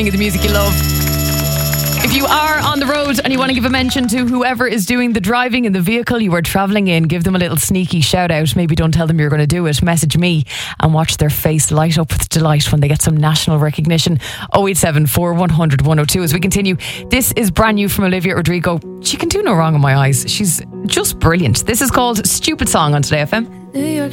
playing you the music you love. If you are on the road and you want to give a mention to whoever is doing the driving in the vehicle you are travelling in, give them a little sneaky shout out. Maybe don't tell them you're going to do it. Message me and watch their face light up with delight when they get some national recognition. 0874 100 102. As we continue, this is brand new from Olivia Rodrigo. She can do no wrong in my eyes. She's just brilliant. This is called Stupid Song on Today FM.